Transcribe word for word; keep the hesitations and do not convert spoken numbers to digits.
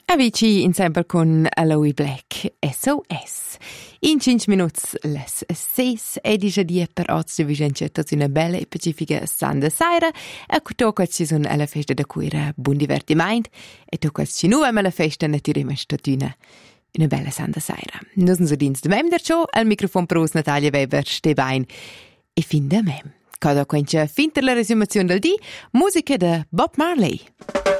Avicii insieme con Aloe Black S O S. In cinque minuti les seis e dice dia per oggi vi gente tutta una bella e pacifica sanda sera e tocca ci sono alla festa da cura buon divertimento e tocca ci nu alla festa naturalmente statuna una bella sanda sera. Noi siamo dienst de mem der show al microfono pros Natalia Weber Stebain e fin da mem. Cada quince finter la resumazione del di musica de Bob Marley.